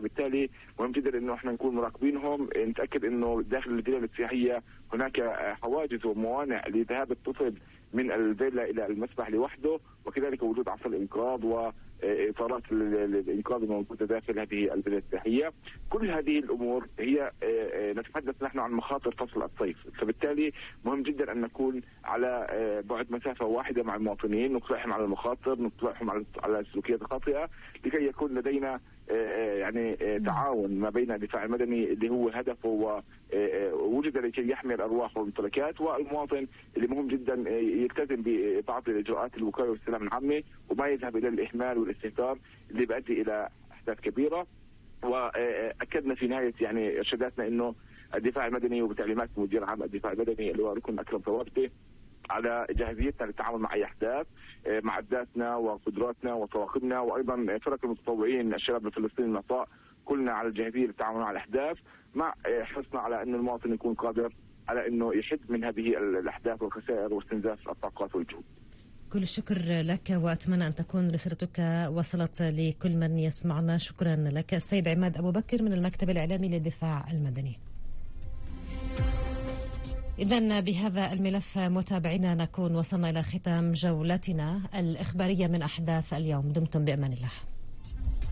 فبالتالي مهم جدا انه احنا نكون مراقبينهم، نتاكد انه داخل الفيلا السياحيه هناك حواجز وموانع لذهاب الطفل من الفيلا الى المسبح لوحده، وكذلك وجود عصا الانقاذ واطارات الانقاذ الموجوده داخل هذه الفيلا السياحيه. كل هذه الامور هي نتحدث نحن عن مخاطر فصل الصيف، فبالتالي مهم جدا ان نكون على بعد مسافه واحده مع المواطنين، نطلعهم على المخاطر، نطلعهم على السلوكيات الخاطئه، لكي يكون لدينا يعني تعاون ما بين الدفاع المدني اللي هو هدفه ووجد لكي يحمي الارواح والممتلكات، والمواطن اللي مهم جدا يلتزم ببعض الاجراءات الوقايه والسلامه العامه، وما يذهب الى الاهمال والاستهتار اللي بيؤدي الى احداث كبيره. واكدنا في نهايه يعني ارشاداتنا انه الدفاع المدني وبتعليمات مدير عام الدفاع المدني اللي هو ركن اكرم ثوابته على جاهزيتنا للتعامل مع اي احداث، معداتنا وقدراتنا وطواقمنا وايضا فرق المتطوعين الشباب الفلسطيني النقاء، كلنا على الجاهزيه للتعامل مع الاحداث، مع حرصنا على ان المواطن يكون قادر على انه يحد من هذه الاحداث والخسائر واستنزاف الطاقات والجهود. كل الشكر لك، وأتمنى أن تكون رسالتك وصلت لكل من يسمعنا. شكرا لك السيد عماد أبو بكر من المكتب الإعلامي للدفاع المدني. إذن بهذا الملف متابعينا نكون وصلنا إلى ختام جولتنا الإخبارية من أحداث اليوم. دمتم بأمان الله.